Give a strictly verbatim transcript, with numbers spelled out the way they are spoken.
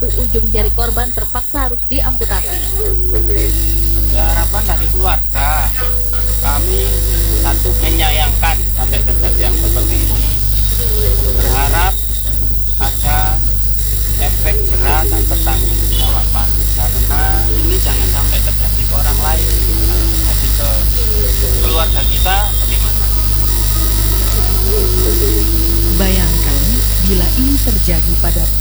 satu ujung jari korban terpaksa harus diamputasi. Ya, harapan dari keluarga, kami satu menyayangkan sampai kejadian seperti ini. Berharap ada efek berat dan pertanggungjawaban, karena ini jangan sampai terjadi ke orang lain. Kalau terjadi ke keluarga kita, bagaimana? Bayangkan bila ini terjadi pada